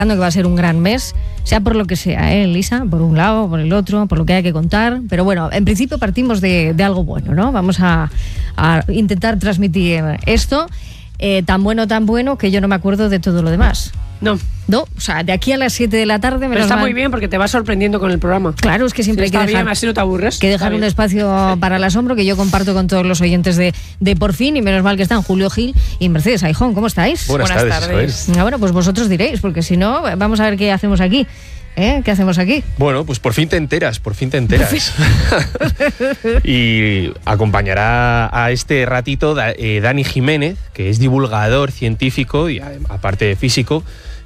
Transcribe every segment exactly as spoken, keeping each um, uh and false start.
que va a ser un gran mes, sea por lo que sea, ¿eh, Elisa? Por un lado, por el otro, por lo que haya que contar. Pero bueno, en principio partimos de, de algo bueno, ¿no? Vamos a, a intentar transmitir esto. Eh, tan bueno, tan bueno, que yo no me acuerdo de todo lo demás. No. No, o sea, de aquí a las siete de la tarde... Pero está mal. Muy bien porque te vas sorprendiendo con el programa. Claro, es que siempre sí, hay que dejar, bien, así no te aburres. que dejar un espacio para el asombro que yo comparto con todos los oyentes de, de Por Fin, y menos mal que están Julio Gil y Mercedes Aijón. ¿Cómo estáis? Buenas, Buenas tardes. tardes. Ah, bueno, pues vosotros diréis, porque si no, vamos a ver qué hacemos aquí. ¿Eh? ¿Qué hacemos aquí? Bueno, pues por fin te enteras, por fin te enteras. Y acompañará a este ratito eh, Dani Jiménez, que es divulgador científico y aparte de físico,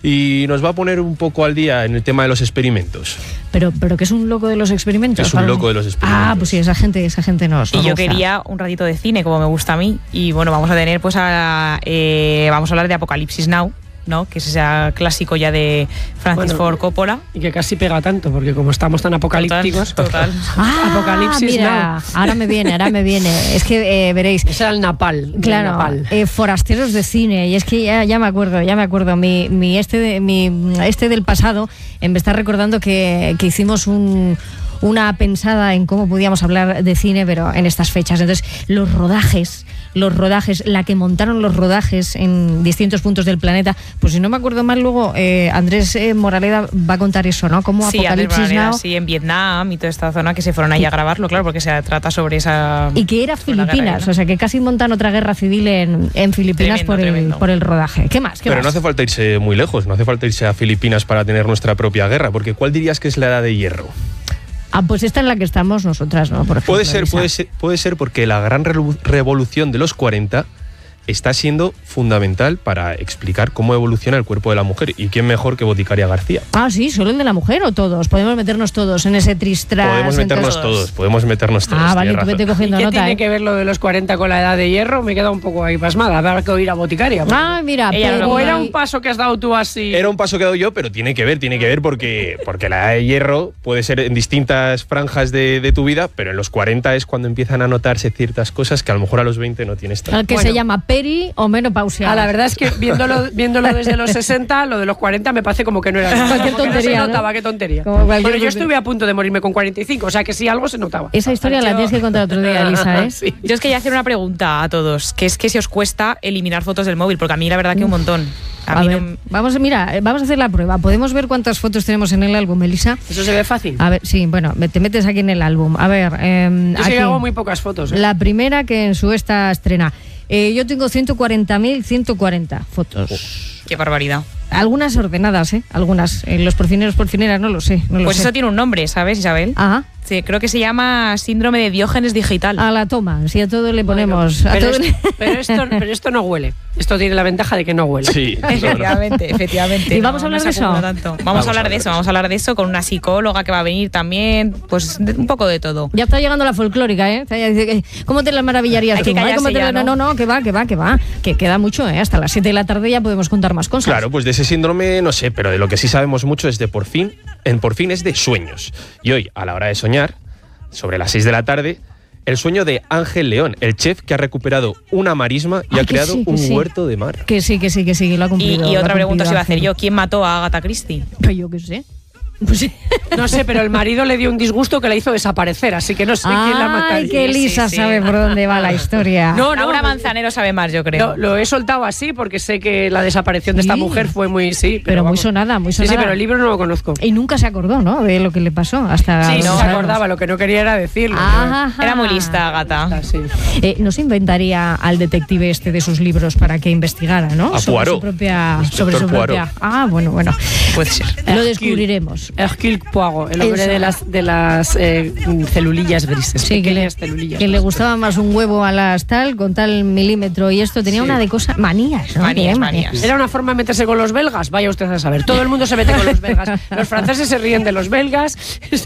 y nos va a poner un poco al día en el tema de los experimentos. Pero, pero que es un loco de los experimentos. Es un loco de los experimentos. Ah, pues sí, esa gente, esa gente nos. Y yo gusta. Quería un ratito de cine, como me gusta a mí, y bueno, vamos a tener, pues, a, eh, vamos a hablar de Apocalipsis Now, ¿no? Que es ese clásico ya de Francis bueno, Ford Coppola. Y que casi pega tanto, porque como estamos tan apocalípticos. Total. total. Ah, Apocalipsis mira, Now. Ahora me viene, ahora me viene. Es que eh, veréis. Ese era el Napal. Claro, el Napal. Eh, forasteros de cine. Y es que ya, ya me acuerdo, ya me acuerdo. Mi, mi, este, de, mi este del pasado eh, me está recordando que, que hicimos un. una pensada en cómo podíamos hablar de cine, pero en estas fechas. Entonces, los rodajes, los rodajes, la que montaron los rodajes en distintos puntos del planeta, pues si no me acuerdo mal, luego eh, Andrés eh, Moraleda va a contar eso, ¿no? Como sí, Apocalipsis Moraleda, Now. Sí, en Vietnam y toda esta zona que se fueron ahí a grabarlo, claro, porque se trata sobre esa... Y que era Filipinas, o sea, que casi montan otra guerra civil en, en Filipinas tremendo, por, el, tremendo. por el rodaje. ¿Qué más? ¿Qué pero más? No hace falta irse muy lejos, no hace falta irse a Filipinas para tener nuestra propia guerra, porque ¿cuál dirías que es la edad de hierro? Ah, pues esta en la que estamos nosotras, ¿no? Por ejemplo, puede ser, puede ser, puede ser porque la gran revolución de los cuarenta está siendo fundamental para explicar cómo evoluciona el cuerpo de la mujer. ¿Y quién mejor que Boticaria García? Ah, sí, ¿solo el de la mujer o todos? Podemos meternos todos en ese tristras. Podemos meternos todos. todos, podemos meternos todos. Ah, vale, tú vete cogiendo ¿Y qué nota, tiene eh? que ver lo de los cuarenta con la edad de hierro? Me he quedado un poco ahí pasmada. Habrá que oír a Boticaria. Ah, mira, pero... ¿O era un paso que has dado tú así? Era un paso que he dado yo, pero tiene que ver, tiene que ver porque, porque la edad de hierro puede ser en distintas franjas de, de tu vida, pero en los cuarenta es cuando empiezan a notarse ciertas cosas que a lo mejor a los veinte no tienes tanto. Al que bueno, se llama peri o menopausia. Ah, la verdad es que viéndolo, viéndolo desde los sesenta, lo de los cuarenta me parece como que no era cualquier tontería, no se notaba, ¿no? qué tontería. Bueno, yo tontería. estuve a punto de morirme con cuarenta y cinco, o sea que sí, algo se notaba. Esa historia la tienes que contar otro día, Elisa, ¿eh? Sí. Yo es que ya hacer una pregunta a todos, que es que si os cuesta eliminar fotos del móvil, porque a mí la verdad que un montón. A, a mí ver, no... vamos, mira, vamos a hacer la prueba. ¿Podemos ver cuántas fotos tenemos en el álbum, Elisa? ¿Eso se ve fácil? A ver, sí, bueno, te metes aquí en el álbum. A ver, eh, yo aquí, sí hago muy pocas fotos. ¿eh? La primera que en su esta estrena. Eh, yo tengo ciento cuarenta mil ciento cuarenta fotos. Oh, qué barbaridad. Algunas ordenadas, ¿eh? Algunas. Eh, los porfineros, porfineras, no lo sé. No lo pues sé. eso tiene un nombre, ¿sabes, Isabel? Ajá. Sí, creo que se llama síndrome de Diógenes digital. A la toma, si a todo le ponemos... Bueno, a pero, todo es, le... pero, esto, pero esto no huele. Esto tiene la ventaja de que no huele. Sí, efectivamente, efectivamente. ¿Y vamos no, a hablar no de eso? Tanto. Vamos, vamos a hablar de eso, vamos a hablar de eso con una psicóloga que va a venir también, pues un poco de todo. Ya está llegando la folclórica, ¿eh? ¿Cómo te las maravillarías Hay tú? que callarse ¿Cómo te ya, la... ¿no? no, no, que va, que va, que va. Que queda mucho, ¿eh? Hasta las siete de la tarde ya podemos contar más cosas. Claro, pues de ese síndrome no sé, pero de lo que sí sabemos mucho es de Por Fin. En Por Fin es de sueños. Y hoy, a la hora de soñar, sobre las seis de la tarde, el sueño de Ángel León, el chef que ha recuperado una marisma y Ay, ha creado sí, un sí. huerto de mar. Que sí, que sí, que sí, que lo ha cumplido. Y, y otra pregunta cumplido, se iba a hacer Ángel. yo, ¿quién mató a Agatha Christie? Pues yo qué sé. Pues sí. No sé, pero el marido le dio un disgusto que la hizo desaparecer, así que no sé quién la mató. Ay, que Elisa Sí, sí. sabe por dónde va la historia. No, no, Laura no. Manzanero sabe más, yo creo. Lo, lo he soltado así porque sé que la desaparición de esta Sí. mujer fue muy... Sí, pero, Pero muy vamos. sonada, muy Sí, sonada. sí, pero el libro no lo conozco. Y nunca se acordó, ¿no? De lo que le pasó hasta... Sí, no no se sabemos. acordaba, lo que no quería era decirlo. Ajá. Era muy lista, Agatha. Ah, sí. Eh, ¿No se inventaría al detective este de sus libros para que investigara, ¿no? A sobre Poirot. su propia... Inspector Sobre su Poirot. propia... Ah, bueno, bueno. Puede ser. Lo descubriremos. Hercule Poirot, el hombre Eso. de las, de las eh, celulillas grises, Sí, que le, pequeñas celulillas. que le gustaba más un huevo a las tal, con tal milímetro y esto. Tenía Sí. una de cosas... Manías, ¿no? Manías, Tenía manías. ¿Era una forma de meterse con los belgas? Vaya usted a saber. Todo el mundo se mete con los belgas. Los franceses se ríen de los belgas.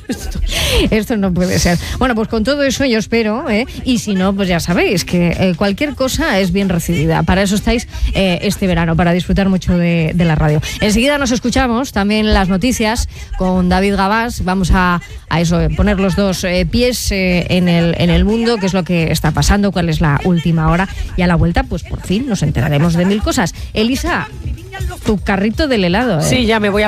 Esto no puede ser. Bueno, pues con todo eso yo espero, ¿eh? Y si no, pues ya sabéis que eh, cualquier cosa es bien recibida. Para eso estáis eh, este verano, para disfrutar mucho de, de la radio. Enseguida nos escuchamos, también las noticias, con David Gabás. Vamos a, a eso, poner los dos eh, pies eh, en, el, en el mundo, qué es lo que está pasando, cuál es la última hora. Y a la vuelta, pues por fin nos enteraremos de mil cosas. Elisa, tu carrito del helado. ¿eh? Sí, ya me voy a